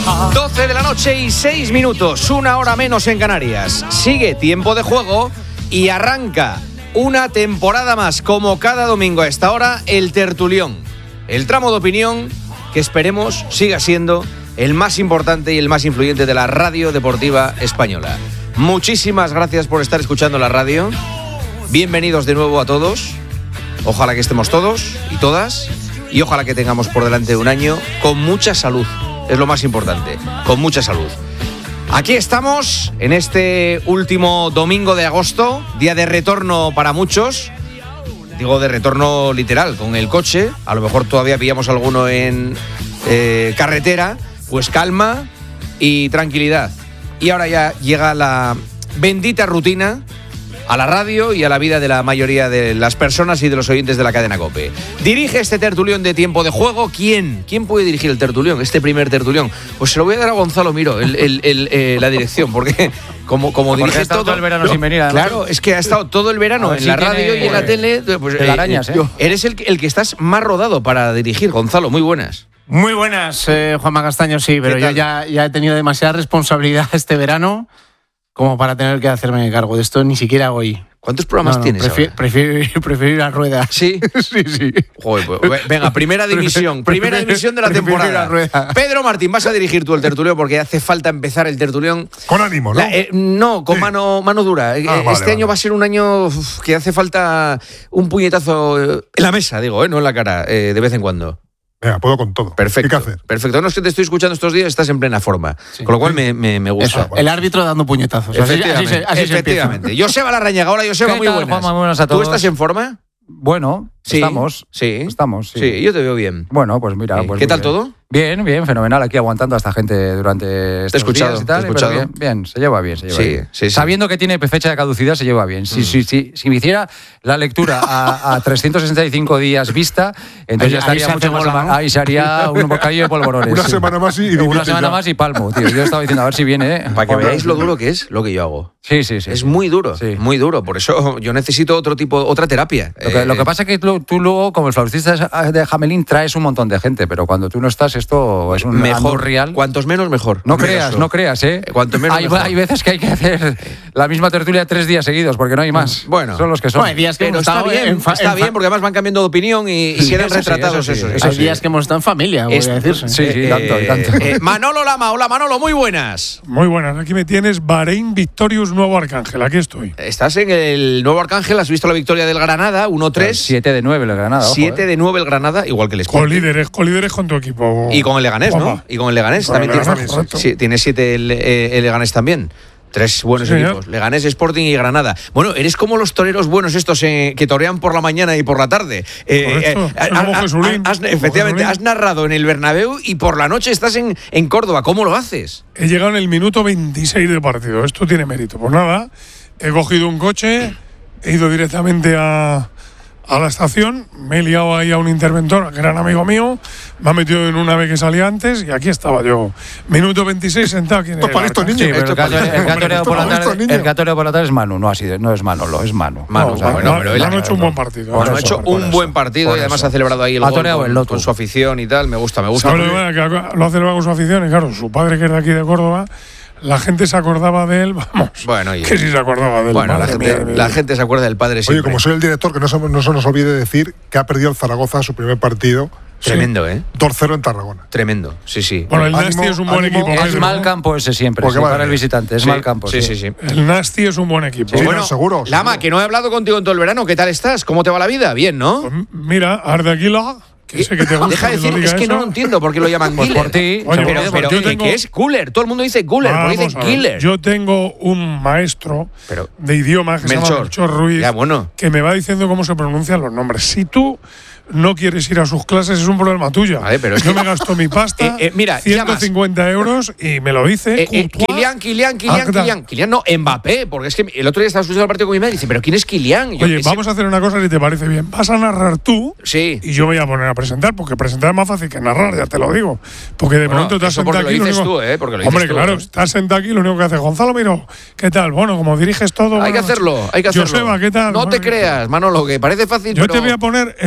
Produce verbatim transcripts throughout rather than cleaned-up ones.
doce de la noche y seis minutos, una hora menos en Canarias. Sigue tiempo de juego y arranca una temporada más, como cada domingo a esta hora, el tertulión. El tramo de opinión que esperemos siga siendo el más importante y el más influyente de la radio deportiva española. Muchísimas gracias por estar escuchando la radio. Bienvenidos de nuevo a todos. Ojalá que estemos todos y todas. Y ojalá que tengamos por delante un año con mucha salud. Es lo más importante, con mucha salud. Aquí estamos en este último domingo de agosto, día de retorno para muchos. Digo de retorno literal, con el coche. A lo mejor todavía pillamos alguno en eh, carretera. Pues calma y tranquilidad. Y ahora ya llega la bendita rutina a la radio y a la vida de la mayoría de las personas y de los oyentes de la cadena COPE. Dirige este tertulión de tiempo de juego. ¿Quién? ¿Quién puede dirigir el tertulión? Este primer tertulión. Pues se lo voy a dar a Gonzalo Miro, el, el, el, eh, la dirección, porque como, como dirige ha estado todo, todo el verano no, sin venir. Además. Claro, es que ha estado todo el verano en si la tiene, radio y en la tele. Pues, eh, arañas, ¿eh? Eres el, el que estás más rodado para dirigir, Gonzalo. Muy buenas. Muy buenas, eh, Juanma Castaño, sí, pero yo ya, ya he tenido demasiada responsabilidad este verano como para tener que hacerme cargo de esto, ni siquiera hoy. ¿Cuántos programas no, no, tienes prefiero, ahora? Prefiero, prefiero ir a rueda. ¿Sí? sí, sí. Joder, pues, venga, primera división. Primera división de la temporada. Pedro Martín, vas a dirigir tú el tertulión porque hace falta empezar el tertulión. Con ánimo, ¿no? La, eh, no, con sí. mano, mano dura. Ah, este vale, año vale. va a ser un año uf, que hace falta un puñetazo en la mesa, digo, eh, no en la cara, eh, de vez en cuando. Venga, puedo con todo. Perfecto. ¿Qué hay que hacer? Perfecto. No es que te estoy escuchando estos días, estás en plena forma. Sí. Con lo cual me, me, me gusta. Eso, el árbitro dando puñetazos. Efectivamente. Así, así, así Efectivamente. Joseba Larrañaga, hola Joseba, muy buenas. Juanma, muy buenas a todos. ¿Tú estás en forma? Bueno, sí, estamos. Sí. Estamos, sí. Sí, yo te veo bien. Bueno, pues mira. Sí. Pues ¿Qué tal bien. todo? Bien, bien, fenomenal. Aquí aguantando a esta gente durante estos escuchado, días y tal. te he escuchado. Pero bien, bien, se lleva bien, se lleva sí, bien. Sí, sí. Sabiendo que tiene fecha de caducidad, se lleva bien. Si, mm. si, si, si me hiciera la lectura a, a trescientos sesenta y cinco días vista, entonces ahí, ya estaría ahí mucho más... bola, ¿no? Ahí se haría un bocadillo de polvorones. Una sí. semana más y... Una semana ya. más y palmo, tío. Yo estaba diciendo, a ver si viene... ¿eh? Para que veáis lo duro que es lo que yo hago. Sí, sí, sí. Es sí. muy duro, sí. muy duro. Por eso yo necesito otro tipo, otra terapia. Lo que, eh, lo que pasa es que tú, tú luego, como el flautista de Hamelin, traes un montón de gente, pero cuando tú no estás, esto es un mejor real. Cuantos menos, mejor. No creas, eso. no creas, ¿eh? Cuanto menos, hay, mejor. hay veces que hay que hacer la misma tertulia tres días seguidos, porque no hay más. Bueno. Son los que son. No, hay días que pero hemos está estado bien, en fa- está en bien, fa- porque además van cambiando de opinión y, sí, y quedan eso retratados sí, eso esos. sí, Hay sí. días que hemos estado en familia, voy Es, a decirse. Sí, sí, eh, tanto, eh, tanto. Eh, Manolo Lama, hola Manolo, muy buenas. Muy buenas, aquí me tienes, Bahrein Victorious Nuevo Arcángel, aquí estoy. Estás en el Nuevo Arcángel, has visto la victoria del Granada, uno tres. siete de nueve el Granada. siete de nueve el Granada, igual que el Sporting. Colíderes, colíderes con tu equipo. Y con el Leganés, ¿no? Guapa. Y con el Leganés Con el también Leganés, tiene, correcto. sí, tiene siete el, eh, el Leganés también. Tres buenos Sí, equipos, ¿eh? Leganés, Sporting y Granada. Bueno, eres como los toreros buenos estos eh, que torean por la mañana y por la tarde. Eh, Correcto, eh, como has- Jesulín, has- como efectivamente, Jesulín. has narrado en el Bernabéu y por la noche estás en, en Córdoba. ¿Cómo lo haces? He llegado en el minuto veintiséis de partido, esto tiene mérito. Pues nada, he cogido un coche, he ido directamente a, a la estación, me he liado ahí a un interventor, que era un amigo mío, me ha metido en una vez que salía antes y aquí estaba yo. Minuto veintiséis sentado aquí en Esto el para estos Arcángel. Sí, niños. pero el catoreo- el catoreo por la Hombre, esto tarde- niño. el catoreo por la tarde es Manu, no así de, no es Manolo, es Manu. Manu, No, o sea, Manu, bueno, pero él Manu ha- ha hecho un buen partido. Bueno, Por ha eso, hecho por un eso. buen partido por y además eso. ha celebrado ahí el Ha gol toreado con, el loto. con su afición y tal. Me gusta, me gusta. ¿Sabe lo porque- que pasa? Que lo ha celebrado con su afición y claro, su padre que es de aquí de Córdoba, la gente se acordaba de él, vamos, Bueno, y- que sí se acordaba de él. Bueno, la madre gente, mía, mía. la gente se acuerda del padre Oye, siempre. como soy el director, que no se, no se nos olvide decir que ha perdido el Zaragoza su primer partido. Tremendo, ¿eh? dos cero en Tarragona. Tremendo, sí, sí. Bueno, el Ánimo, Nasty es un buen ánimo, equipo. ánimo. Es Pedro. mal campo ese siempre, Porque sí, vale. para el visitante, es Sí, mal campo. Sí, sí, sí. El Nasty es un buen equipo. Sí, Bueno, no, seguro, Lama, seguro. que no he hablado contigo en todo el verano. ¿Qué tal estás? ¿Cómo te va la vida? Bien, ¿no? Pues mira, Ardaquila, que sé que te gusta. Deja de que te decir, diga es que no eso. lo entiendo por qué lo llaman Pues killer. por ti, Oye, pero pues pero yo ¿qué- tengo- ¿qué es cooler? Todo el mundo dice cooler, pero Vamos dicen a ver, killer. Yo tengo un maestro Pero- de idioma que se llama Melchor. Melchor Ruiz, Ya, bueno. que me va diciendo cómo se pronuncian los nombres. Si tú no quieres ir a sus clases, es un problema tuyo. Vale, pero es yo que- me gasto mi pasta, Eh, eh, mira, ciento cincuenta euros, y me lo dice. Eh, eh, Courtois. Kylian, Kylian, Kylian, Agda. Kylian. Kylian no, Mbappé, porque es que el otro día estaba escuchando el partido con mi madre y dice, ¿pero quién es Kylian? Yo- Oye, ese- vamos a hacer una cosa si te parece bien. Vas a narrar tú Sí. y yo voy a poner a presentar, porque presentar es más fácil que narrar, ya te lo digo. Porque de Bueno, pronto te has eso sentado porque aquí. lo dices único- tú, ¿eh? Porque lo dices Hombre, tú, claro, ¿eh? estás sentado aquí, lo único que hace Gonzalo Miro, ¿qué tal? Bueno, como diriges todo. Hay que buenas hacerlo, noches. hay que hacerlo. Joseba, ¿qué tal? No te Bueno, creas, Manolo, que parece fácil, Yo pero... te voy a poner el próximo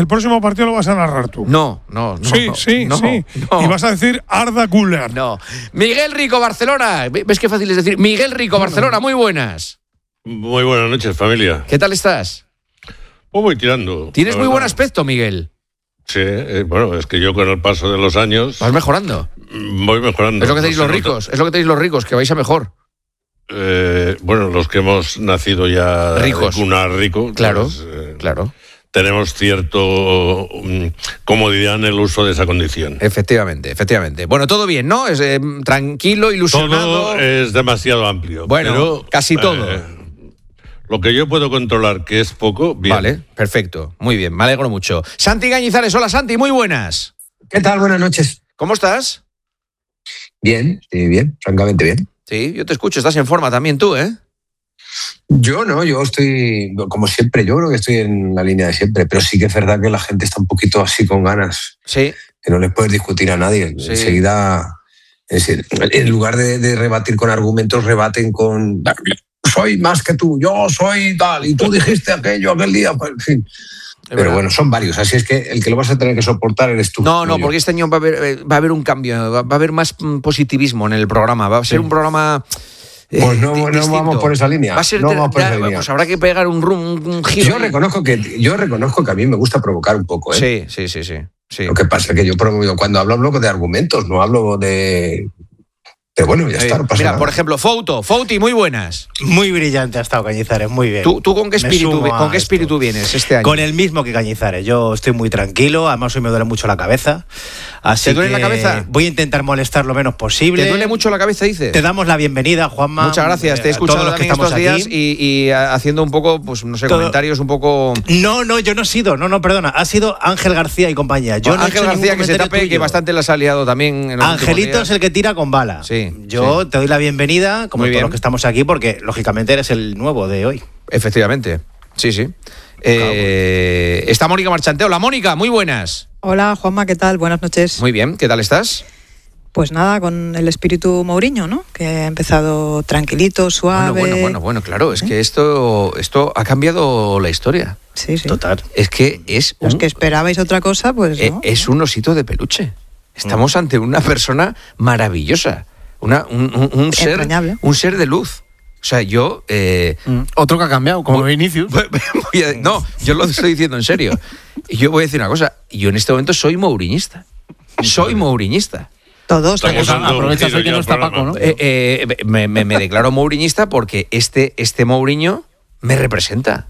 partido lo vas a narrar tú. No, no, no. Sí, no, sí, no, sí. no. Y vas a decir Arda Güler. No. Miguel Rico, Barcelona. ¿Ves qué fácil es decir? Miguel Rico, Barcelona, muy buenas. Muy buenas noches, familia. ¿Qué tal estás? Pues voy tirando. Tienes muy buen aspecto, Miguel. Sí, eh, bueno, es que yo con el paso de los años Vas mejorando. voy mejorando. Es lo que tenéis No los se ricos, nota. es lo que tenéis los ricos, que vais a mejor. Eh, bueno, los que hemos nacido ya Ricos. de cuna rico, Claro, pues, eh, claro. tenemos cierto um, comodidad en el uso de esa condición. Efectivamente, efectivamente. Bueno, todo bien, ¿no? Es eh, tranquilo, ilusionado. Todo es demasiado amplio. Bueno, pero, casi todo. eh, lo que yo puedo controlar, que es poco, bien. Vale, perfecto. Muy bien, me alegro mucho. Santi Cañizares, hola Santi, muy buenas. ¿Qué tal? Buenas noches. ¿Cómo estás? Bien, sí, bien, francamente bien. Sí, yo te escucho, estás en forma también tú, ¿eh? Yo no, yo estoy, como siempre, yo creo que estoy en la línea de siempre, pero sí que es verdad que la gente está un poquito así con ganas, Sí. que no les puedes discutir a nadie. Sí. Enseguida, es decir, en lugar de, de rebatir con argumentos, rebaten con soy más que tú, yo soy tal, y tú dijiste aquello aquel día, pues, en fin. Pero verdad. bueno, son varios, así es que el que lo vas a tener que soportar eres tú. No, no, yo. porque este año va a haber, eh, va a haber un cambio, va, va a haber más mm, positivismo en el programa, va a ser un programa... eh, Pues no, di- no distinto. vamos por esa línea. Va a ser, No te- vamos por ya, esa línea. pues habrá que pegar un, rum, un, un giro. Yo ahí. reconozco que yo reconozco que a mí me gusta provocar un poco, ¿eh? Sí, sí, sí, sí. sí. Lo que pasa es que yo promuevo, cuando hablo, hablo de argumentos, no hablo de. de bueno, ya Eh, está, no pasa Mira, nada. por ejemplo, Fouto, Fouti, muy buenas. Muy brillante ha estado Cañizares, muy bien. ¿Tú, tú con qué Me espíritu, sumo a con qué esto. espíritu vienes este año? Con el mismo que Cañizares. Yo estoy muy tranquilo, además hoy me duele mucho la cabeza. Así ¿Te duele que la cabeza? Voy a intentar molestar lo menos posible. ¿Te duele mucho la cabeza, dices? Te damos la bienvenida, Juanma. Muchas gracias, te he a todos escuchado los que también estos estamos días aquí. y, y a- haciendo un poco, pues no sé, Todo- comentarios un poco... No, no, yo no he sido, no, no, perdona. Ha sido Ángel García y compañía. Yo no he Ángel hecho García, ningún que se comentario tape, que tuyo. bastante las ha liado también en los últimos Angelito días. es el que tira con bala. Sí, Yo sí. te doy la bienvenida, como Muy todos bien. los que estamos aquí, porque lógicamente eres el nuevo de hoy. Efectivamente, sí, sí. Eh, está Mónica Marchante. Hola, Mónica, muy buenas. Hola, Juanma, ¿qué tal? Buenas noches. Muy bien, ¿qué tal estás? Pues nada, con el espíritu Mourinho, ¿no? Que ha empezado tranquilito, suave. Bueno, bueno, bueno, bueno, claro, es que esto, esto ha cambiado la historia. Sí, sí. Total. Es que es Los un, que esperabais otra cosa, pues eh, no. es un osito de peluche. Estamos ante una persona maravillosa, una, un, un- un ser, Entrañable. un ser de luz. O sea, yo... eh, Mm, Otro que ha cambiado, como Vinicius. voy a- no, yo lo estoy diciendo en serio. Y yo voy a decir una cosa, yo en este momento soy mouriñista. Soy mouriñista. Todos. Estamos todos. dando un Aprovechas giro hoy que ya no al está programa. Paco, ¿no? Eh, eh, me, me- me declaro mouriñista porque este, este Mourinho me representa.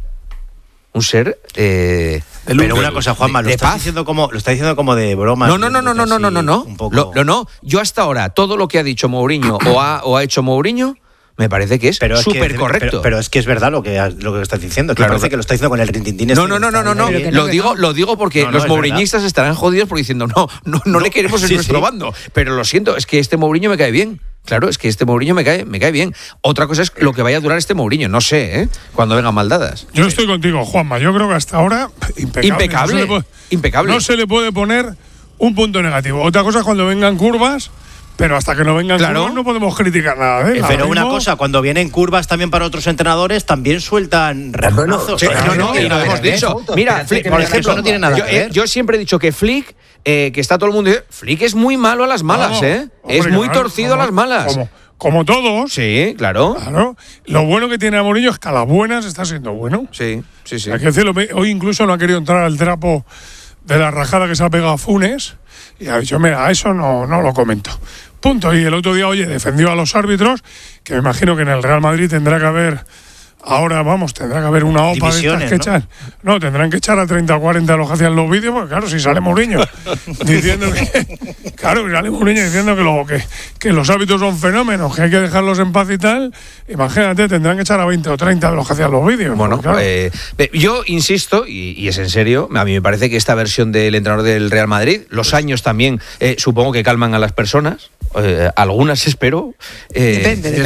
Un ser... eh, Pero una cosa, Juanma, lo de estás paz. diciendo como, lo estás diciendo como de broma. No, no, no, no, no, no, no, no, no. Un poco- Lo- lo no. Yo hasta ahora, todo lo que ha dicho Mourinho o ha, o ha hecho Mourinho, me parece que es Pero es que- súper correcto. Pero, pero es que es verdad lo que, lo que estás diciendo. Que Claro, parece claro. que lo está diciendo con el rintintín. No, no, no, no, no, no. Pero que no, Lo que digo, no. lo digo porque No, no, los es mouriñistas estarán jodidos por diciendo no, no, no, le queremos en sí, nuestro sí. bando. Pero lo siento, es que este Mourinho me cae bien. Claro, es que este Mourinho me cae, me cae bien. Otra cosa es lo que vaya a durar este Mourinho. No sé, ¿eh? Cuando vengan maldadas. Yo estoy contigo, Juanma. Yo creo que hasta ahora, impecable. Impecable, No se le puede, impecable. no se le puede poner un punto negativo. Otra cosa es cuando vengan curvas, pero hasta que no vengan Claro. curvas no podemos criticar nada. ¿eh? Ahora Pero una mismo- cosa, cuando vienen curvas también para otros entrenadores, también sueltan rejonazos. Sí, Pero no, no, no, y lo no, hemos no, dicho. no, Mira, espérate, Flick, que por me- ejemplo, eso no tiene nada yo, que ver. eh, yo siempre he dicho que Flick, eh, que está todo el mundo diciendo, Flick es muy malo a las malas, No, ¿eh? hombre, Es muy claro, torcido como- a las malas. Como, como todos. Sí, claro. Claro. Lo bueno que tiene a Mourinho es que a las buenas está siendo bueno. Sí, sí, sí. Hay que decirlo, hoy incluso no ha querido entrar al trapo de la rajada que se ha pegado a Funes y ha dicho, mira, eso no, no lo comento. Punto. Y el otro día, oye, defendió a los árbitros, que me imagino que en el Real Madrid tendrá que haber, ahora vamos, tendrá que haber una OPA de estas Divisiones, que ¿no? echar. No, tendrán que echar a treinta o cuarenta de los que hacían los vídeos, porque claro, si sale Mourinho diciendo que, claro, si sale Mourinho diciendo que, lo, que, que los hábitos son fenómenos, que hay que dejarlos en paz y tal, imagínate, tendrán que echar a veinte o treinta de los que hacían los vídeos. Bueno, porque, claro, eh, eh, yo insisto, y, y es en serio, a mí me parece que esta versión del entrenador del Real Madrid, los años también, eh, supongo que calman a las personas, eh, algunas espero. eh, Depende, depende.